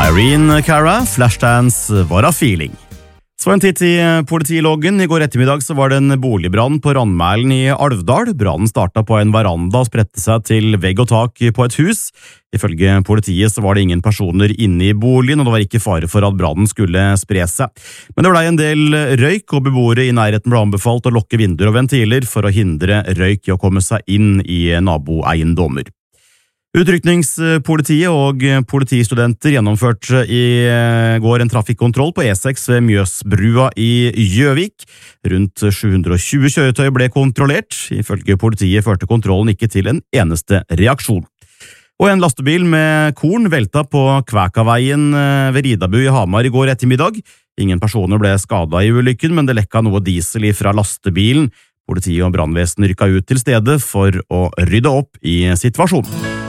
Irene Cara, Flashdance var a feeling. Så en titt i politiloggen. I går ettermiddag så var det en boligbrann på Randmælen i Alvdal. Brannen startet på en veranda og spredte seg til vegg og tak på et hus. Ifølge politiet så var det ingen personer inne i boligen, og det var ikke fare for at brannen skulle spre seg. Men det ble en del røyk, og beboere i nærheten ble anbefalt å lukke vinduer og ventiler for å hindre røyk i å komme seg inn i naboeiendommer. Utrykningspolitiet og politistudenter gjennomførte i går en trafikkontroll på E6 ved Mjøsbrua i Gjøvik. Rundt 720 kjøretøy ble kontrollert. Ifølge politiet førte kontrollen ikke til en eneste reaksjon. Og en lastebil med korn velta på Kvækaveien ved Ridabu i Hamar i går ettermiddag. Ingen personer ble skadet i ulykken, men det lekka noe diesel fra lastebilen. Politiet og brannvesen rykket ut til stedet for å rydde opp i situasjonen.